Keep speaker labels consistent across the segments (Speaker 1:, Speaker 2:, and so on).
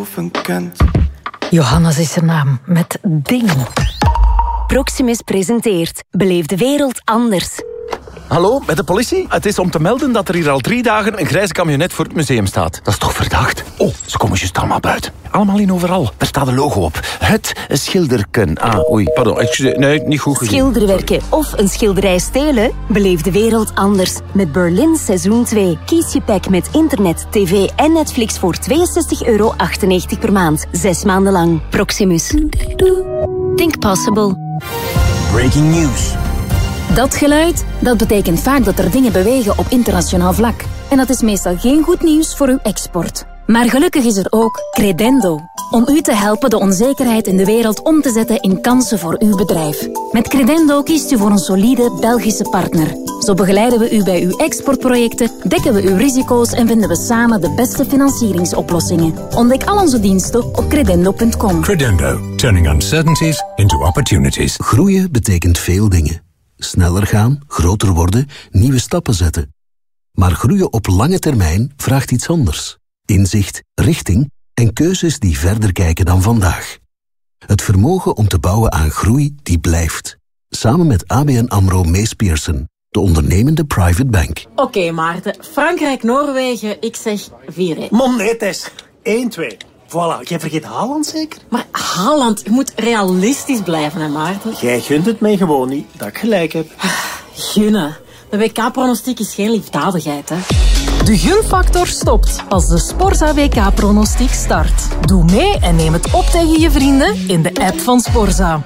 Speaker 1: Johannes is zijn naam, met Ding.
Speaker 2: Proximus presenteert Beleef de wereld anders.
Speaker 3: Hallo, met de politie? Het is om te melden dat er hier al 3 dagen een grijze camionet voor het museum staat. Dat is toch verdacht? Oh, ze komen juist allemaal buiten. Allemaal in overal. Daar staat een logo op. Het schilderken. Pardon, excuseer. Nee, niet goed gezien.
Speaker 2: Schilderwerken of een schilderij stelen? Beleef de wereld anders. Met Berlin Seizoen 2. Kies je pack met internet, tv en Netflix voor €62,98 per maand. 6 maanden lang. Proximus. Think possible.
Speaker 4: Breaking news.
Speaker 5: Dat geluid, dat betekent vaak dat er dingen bewegen op internationaal vlak. En dat is meestal geen goed nieuws voor uw export. Maar gelukkig is er ook Credendo. Om u te helpen de onzekerheid in de wereld om te zetten in kansen voor uw bedrijf. Met Credendo kiest u voor een solide Belgische partner. Zo begeleiden we u bij uw exportprojecten, dekken we uw risico's en vinden we samen de beste financieringsoplossingen. Ontdek al onze diensten op credendo.com.
Speaker 6: Credendo, turning uncertainties into opportunities.
Speaker 7: Groeien betekent veel dingen. Sneller gaan, groter worden, nieuwe stappen zetten. Maar groeien op lange termijn vraagt iets anders. Inzicht, richting en keuzes die verder kijken dan vandaag. Het vermogen om te bouwen aan groei die blijft. Samen met ABN AMRO Mees Pierson, de ondernemende private bank.
Speaker 8: Oké, Maarten. Frankrijk-Noorwegen, ik zeg 4-1.
Speaker 9: Man, nee, Tess. 1-2. Voilà, jij vergeet Haaland zeker?
Speaker 8: Maar Haaland, je moet realistisch blijven, hè, Maarten?
Speaker 9: Jij gunt het mij gewoon niet, dat ik gelijk heb.
Speaker 8: Gunnen. De WK-pronostiek is geen liefdadigheid, hè.
Speaker 1: De gunfactor stopt als de Sporza WK-pronostiek start. Doe mee en neem het op tegen je vrienden in de app van Sporza.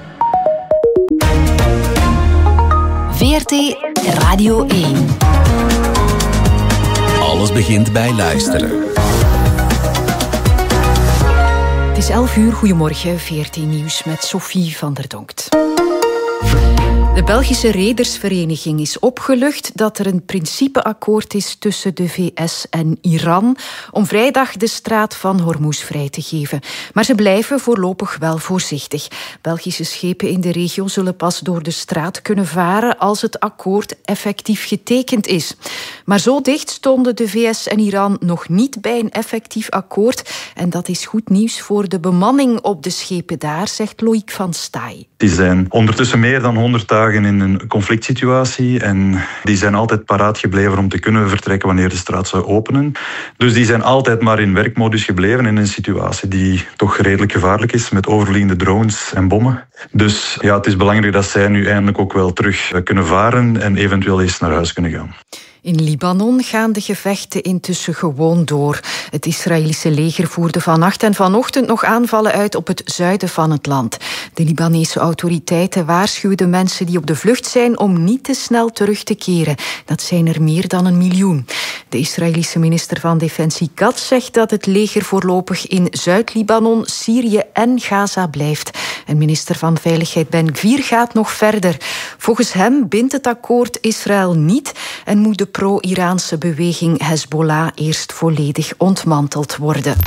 Speaker 2: VRT Radio 1.
Speaker 4: Alles begint bij luisteren.
Speaker 1: Het is 11 uur, goedemorgen, VRT Nieuws met Sophie van der Donkt. De Belgische Redersvereniging is opgelucht dat er een principeakkoord is tussen de VS en Iran om vrijdag de straat van Hormuz vrij te geven. Maar ze blijven voorlopig wel voorzichtig. Belgische schepen in de regio zullen pas door de straat kunnen varen als het akkoord effectief getekend is. Maar zo dicht stonden de VS en Iran nog niet bij een effectief akkoord. En dat is goed nieuws voor de bemanning op de schepen daar, zegt Loïc van Staaij.
Speaker 10: Die zijn ondertussen meer dan 100 dagen in een conflict situatie en die zijn altijd paraat gebleven om te kunnen vertrekken wanneer de straat zou openen. Dus die zijn altijd maar in werkmodus gebleven in een situatie die toch redelijk gevaarlijk is met overvliegende drones en bommen. Dus ja, het is belangrijk dat zij nu eindelijk ook wel terug kunnen varen en eventueel eens naar huis kunnen gaan.
Speaker 1: In Libanon gaan de gevechten intussen gewoon door. Het Israëlische leger voerde vannacht en vanochtend nog aanvallen uit op het zuiden van het land. De Libanese autoriteiten waarschuwen de mensen die op de vlucht zijn om niet te snel terug te keren. Dat zijn er meer dan 1 miljoen. De Israëlische minister van Defensie Katz zegt dat het leger voorlopig in Zuid-Libanon, Syrië en Gaza blijft. En minister van Veiligheid Ben-Gvir gaat nog verder. Volgens hem bindt het akkoord Israël niet en moet de pro-Iraanse beweging Hezbollah eerst volledig ontmanteld worden.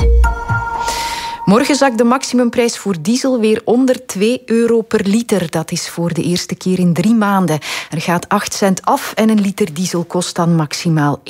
Speaker 1: Morgen zakt de maximumprijs voor diesel weer onder €2 per liter. Dat is voor de eerste keer in 3 maanden. Er gaat 8 cent af en een liter diesel kost dan maximaal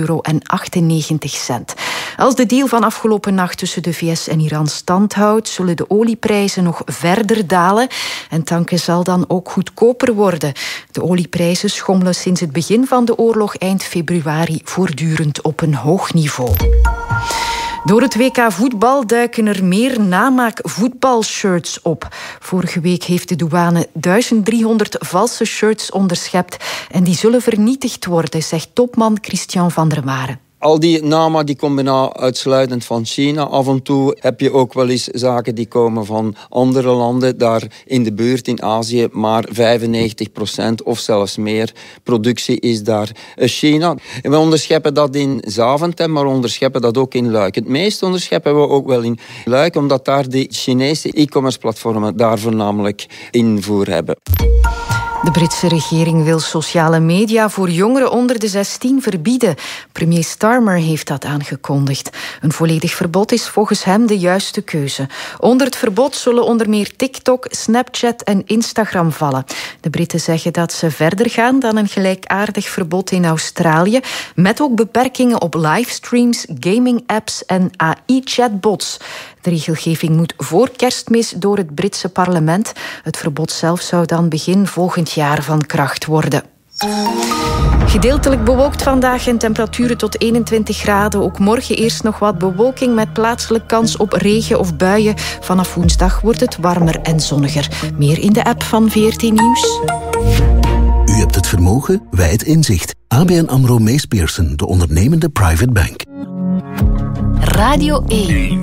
Speaker 1: €1,98. Als de deal van afgelopen nacht tussen de VS en Iran stand houdt, zullen de olieprijzen nog verder dalen en tanken zal dan ook goedkoper worden. De olieprijzen schommelen sinds het begin van de oorlog eind februari voortdurend op een hoog niveau. Door het WK voetbal duiken er meer namaak voetbalshirts op. Vorige week heeft de douane 1300 valse shirts onderschept en die zullen vernietigd worden, zegt topman Christian van der Waren.
Speaker 11: Al die namaak die komt bijna uitsluitend van China. Af en toe heb je ook wel eens zaken die komen van andere landen. Daar in de buurt in Azië, maar 95% of zelfs meer productie is daar China. En we onderscheppen dat in Zaventem, maar onderscheppen dat ook in Luik. Het meeste onderscheppen we ook wel in Luik, omdat daar de Chinese e-commerce platformen daar voornamelijk invoer hebben.
Speaker 1: De Britse regering wil sociale media voor jongeren onder de 16 verbieden. Premier Starmer heeft dat aangekondigd. Een volledig verbod is volgens hem de juiste keuze. Onder het verbod zullen onder meer TikTok, Snapchat en Instagram vallen. De Britten zeggen dat ze verder gaan dan een gelijkaardig verbod in Australië, met ook beperkingen op livestreams, gaming-apps en AI-chatbots. De regelgeving moet voor Kerstmis door het Britse parlement. Het verbod zelf zou dan begin volgend jaar van kracht worden. Gedeeltelijk bewolkt vandaag en temperaturen tot 21 graden. Ook morgen eerst nog wat bewolking met plaatselijk kans op regen of buien. Vanaf woensdag wordt het warmer en zonniger. Meer in de app van VRT Nieuws.
Speaker 7: U hebt het vermogen, wij het inzicht. ABN AMRO Mees Pierson, de ondernemende private bank.
Speaker 2: Radio 1.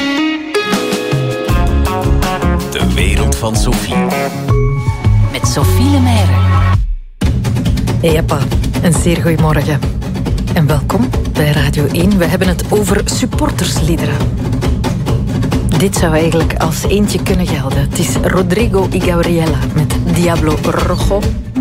Speaker 4: De wereld van Sophie.
Speaker 2: Met Sophie Lemaire.
Speaker 1: Jeppa, een zeer goeiemorgen. En welkom bij Radio 1. We hebben het over supportersliederen. Dit zou eigenlijk als eentje kunnen gelden. Het is Rodrigo y Gabriela met Diablo Rojo.